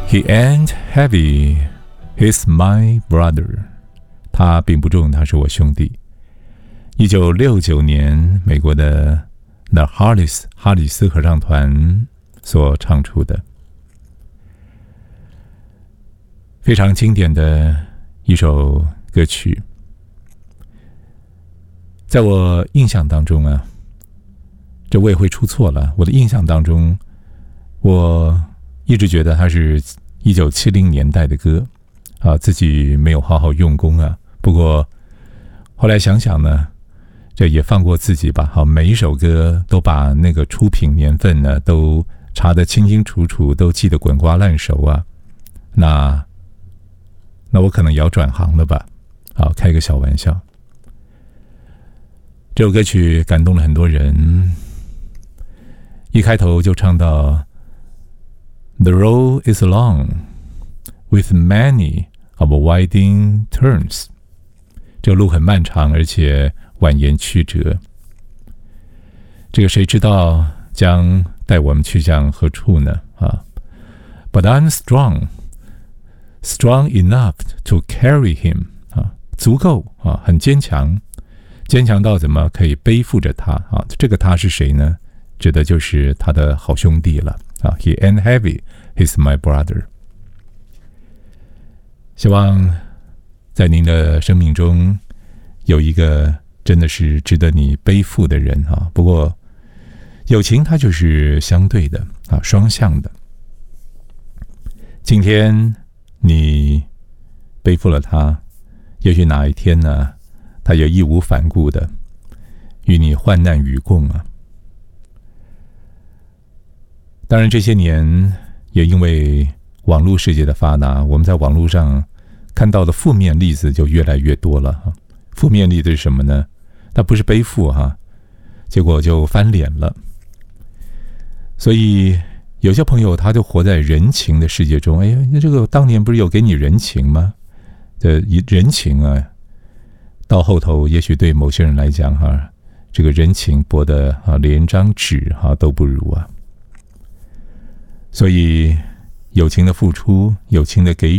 He ain't heavy, he's my brother. 他并不重，他是我兄弟。1969年，美国的 The Hollies 哈里斯合唱团所唱出的，非常经典的一首歌曲。在我印象当中啊，这我也会出错了。我的印象当中，我一直觉得它是1970年代的歌啊，自己没有好好用功啊。不过后来想想呢，这也放过自己吧。好，每一首歌都把那个出品年份呢都查得清清楚楚，都记得滚瓜烂熟啊。那我可能也要转行了吧？好，开个小玩笑。这首歌曲感动了很多人，一开头就唱到 The road is long, with many of winding turns. 这个路很漫长，而且蜿蜒曲折。这个谁知道将带我们去向何处呢？啊 ！But I'm strong, strong enough to carry him. 啊，足够啊，很坚强，坚强到怎么可以背负着他啊？这个他是谁呢？指的就是他的好兄弟了啊。He ain't heavy, he's my brother. 希望在您的生命中有一个真的是值得你背负的人啊。不过友情它就是相对的啊，双向的。今天你背负了他，也许哪一天呢，他也义无反顾的与你患难与共啊。当然这些年也因为网络世界的发达，我们在网络上看到的负面例子就越来越多了。负面例子是什么呢？他不是背负结果就翻脸了。所以有些朋友他就活在人情的世界中。哎呀，这个当年不是有给你人情吗？人情啊，到后头也许对某些人来讲这个人情薄的连张纸都不如啊。所以友情的付出，友情的给予